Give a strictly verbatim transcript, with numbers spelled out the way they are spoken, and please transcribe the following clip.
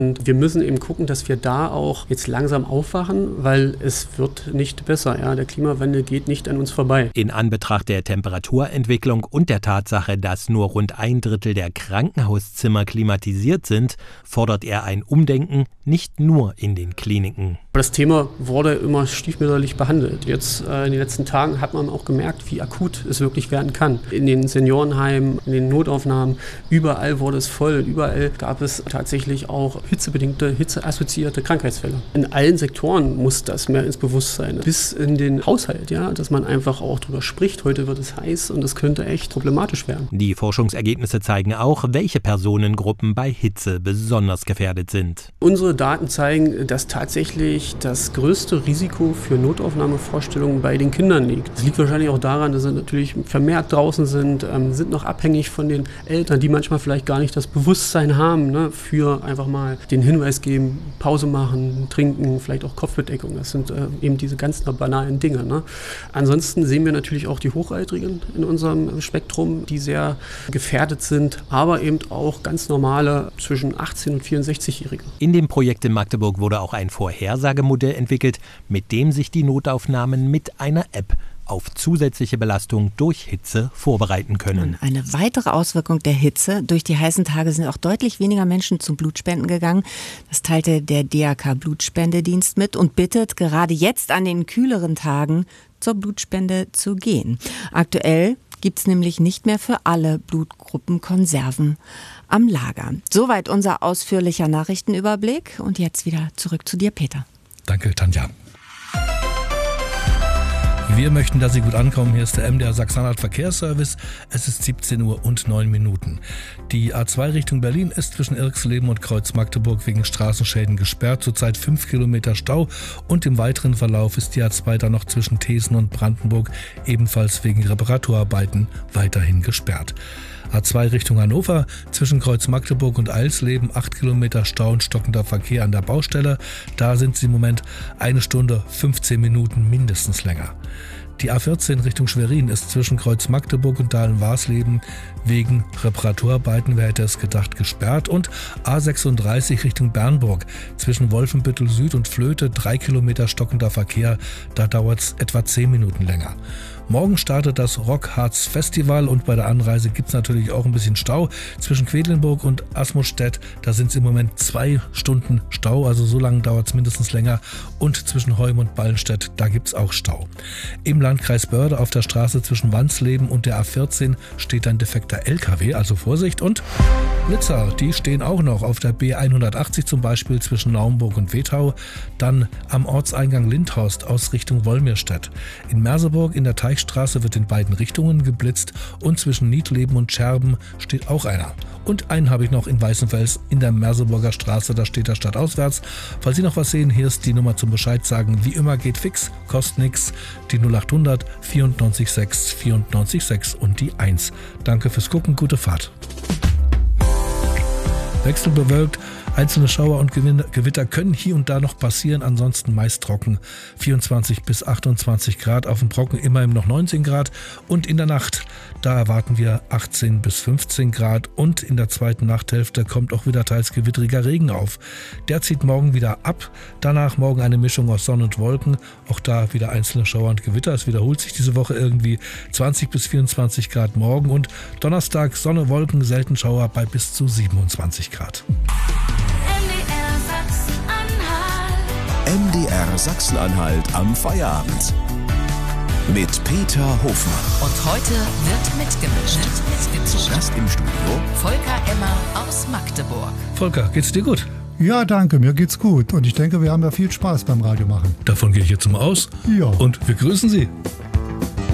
Und wir müssen eben gucken, dass wir da auch jetzt langsam aufwachen, weil es wird nicht besser. Ja? Der Klimawandel geht nicht an uns vorbei. In Anbetracht der Temperaturentwicklung und der Tatsache, dass nur rund ein Drittel der Krankenhauszimmer klimatisiert sind, fordert er ein Umdenken nicht nur in den Kliniken. Das Thema wurde immer stiefmütterlich behandelt. Jetzt äh, in den letzten Tagen hat man auch gemerkt, wie akut es wirklich werden kann. In den Seniorenheimen, in den Notaufnahmen, überall wurde es voll. Überall gab es tatsächlich auch hitzebedingte, hitzeassoziierte Krankheitsfälle. In allen Sektoren muss das mehr ins Bewusstsein. Bis in den Haushalt, ja, dass man einfach auch drüber spricht. Heute wird es heiß und es könnte echt problematisch werden. Die Forschungsergebnisse zeigen auch, welche Personengruppen bei Hitze besonders gefährdet sind. Unsere Daten zeigen, dass tatsächlich das größte Risiko für Notaufnahmevorstellungen bei den Kindern liegt. Das liegt wahrscheinlich auch daran, dass sie natürlich vermehrt draußen sind, ähm, sind noch abhängig von den Eltern, die manchmal vielleicht gar nicht das Bewusstsein haben, ne, für einfach mal den Hinweis geben, Pause machen, trinken, vielleicht auch Kopfbedeckung. Das sind äh, eben diese ganz banalen Dinge. Ne. Ansonsten sehen wir natürlich auch die Hochaltrigen in unserem Spektrum, die sehr gefährdet sind, aber eben auch ganz normale zwischen achtzehn- und vierundsechzig-Jährige. In dem Projekt in Magdeburg wurde auch ein Vorhersagemodell entwickelt, mit dem sich die Notaufnahmen mit einer App auf zusätzliche Belastung durch Hitze vorbereiten können. Eine weitere Auswirkung der Hitze: Durch die heißen Tage sind auch deutlich weniger Menschen zum Blutspenden gegangen. Das teilte der D R K-Blutspendedienst mit und bittet gerade jetzt an den kühleren Tagen zur Blutspende zu gehen. Aktuell gibt es nämlich nicht mehr für alle Blutgruppen Konserven am Lager. Soweit unser ausführlicher Nachrichtenüberblick. Und jetzt wieder zurück zu dir, Peter. Danke, Tanja. Wir möchten, dass Sie gut ankommen. Hier ist der M D R Sachsen-Anhalt Verkehrsservice. Es ist siebzehn Uhr und neun Minuten. Die A zwei Richtung Berlin ist zwischen Irxleben und Kreuz Magdeburg wegen Straßenschäden gesperrt. Zurzeit fünf Kilometer Stau. Und im weiteren Verlauf ist die A zwei dann noch zwischen Thesen und Brandenburg ebenfalls wegen Reparaturarbeiten weiterhin gesperrt. A zwei Richtung Hannover, zwischen Kreuz Magdeburg und Eilsleben, acht Kilometer Stau und stockender Verkehr an der Baustelle. Da sind sie im Moment eine Stunde, fünfzehn Minuten mindestens länger. Die A vierzehn Richtung Schwerin ist zwischen Kreuz Magdeburg und Dahlen-Warsleben wegen Reparaturarbeiten, wer hätte es gedacht, gesperrt. Und A sechsunddreißig Richtung Bernburg zwischen Wolfenbüttel Süd und Flöte, drei Kilometer stockender Verkehr, da dauert es etwa zehn Minuten länger. Morgen startet das Rockharz Festival und bei der Anreise gibt es natürlich auch ein bisschen Stau. Zwischen Quedlinburg und Asmustedt, da sind es im Moment zwei Stunden Stau, also so lange dauert es mindestens länger. Und zwischen Heum und Ballenstedt, da gibt es auch Stau. Im Landkreis Börde auf der Straße zwischen Wansleben und der A vierzehn steht ein defekter L K W, also Vorsicht. Und Blitzer, die stehen auch noch auf der B hundertachtzig zum Beispiel zwischen Naumburg und Wethau. Dann am Ortseingang Lindhorst aus Richtung Wolmirstedt. In Merseburg in der Teichstraße wird in beiden Richtungen geblitzt und zwischen Niedleben und Scherben steht auch einer. Und einen habe ich noch in Weißenfels in der Merseburger Straße, da steht er stadtauswärts. Falls Sie noch was sehen, hier ist die Nummer zum Bescheid sagen. Wie immer geht fix, kostet nix. Die null acht hundert vierundneunzig sechs vierundneunzig sechs und die eins. Danke fürs Gucken, gute Fahrt. Wechselbewölkt, einzelne Schauer und Gewitter können hier und da noch passieren, ansonsten meist trocken. vierundzwanzig bis achtundzwanzig Grad, auf dem Brocken immerhin noch neunzehn Grad und in der Nacht, da erwarten wir achtzehn bis fünfzehn Grad und in der zweiten Nachthälfte kommt auch wieder teils gewitteriger Regen auf. Der zieht morgen wieder ab, danach morgen eine Mischung aus Sonne und Wolken, auch da wieder einzelne Schauer und Gewitter, es wiederholt sich diese Woche irgendwie, zwanzig bis vierundzwanzig Grad morgen und Donnerstag Sonne, Wolken, selten Schauer bei bis zu siebenundzwanzig Grad. M D R Sachsen-Anhalt am Feierabend. Mit Peter Hofmann. Und heute wird mitgemischt. Zu Gast im Studio Volker Emmer aus Magdeburg. Volker, geht's dir gut? Ja, danke, mir geht's gut. Und ich denke, wir haben ja viel Spaß beim Radiomachen. Davon gehe ich jetzt mal aus. Ja. Und wir grüßen Sie.